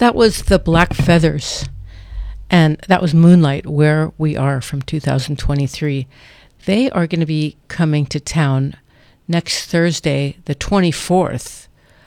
That was the Black Feathers, and that was Moonlight, Where We Are from 2023. They are going to be coming to town next Thursday, the 24th,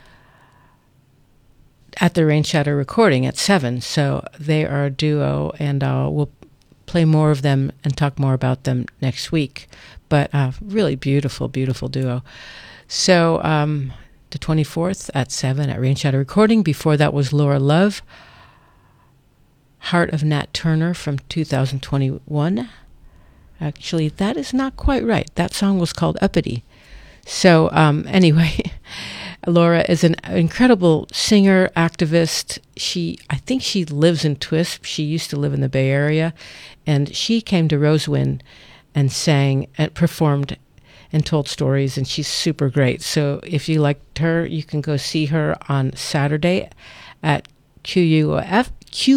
at the Rain Shadow Recording at 7. So they are a duo, and we'll play more of them and talk more about them next week. But really beautiful, beautiful duo. So the 24th at 7 at Rain Shadow Recording. Before that was Laura Love, Heart of Nat Turner from 2021. Actually, that is not quite right. That song was called Uppity. So anyway, Laura is an incredible singer, activist. I think she lives in Twisp. She used to live in the Bay Area. And she came to Rosewind and sang and performed and told stories, and she's super great. So if you liked her, you can go see her on Saturday at QUUF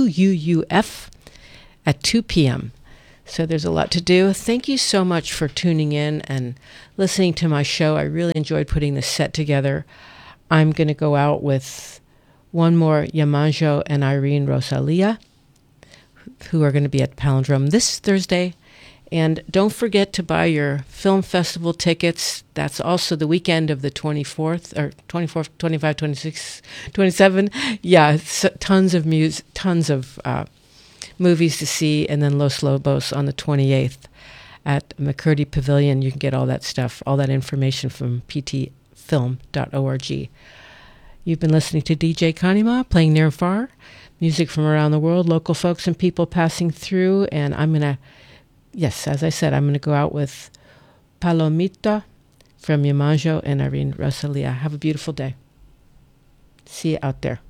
at 2 p.m. So there's a lot to do. Thank you so much for tuning in and listening to my show. I really enjoyed putting this set together. I'm going to go out with one more, Yamanjo and Irene Rosalia, who are going to be at Palindrome this Thursday. And don't forget to buy your film festival tickets. That's also the weekend of the 24th, or 24th, 25, 26, 27. Yeah, tons of movies to see. And then Los Lobos on the 28th at McCurdy Pavilion. You can get all that stuff, all that information from ptfilm.org. You've been listening to DJ Kanima, playing near and far, music from around the world, local folks and people passing through. And I'm going to, yes, as I said, I'm going to go out with Palomita from Yamanjo and Irene Rosalia. Have a beautiful day. See you out there.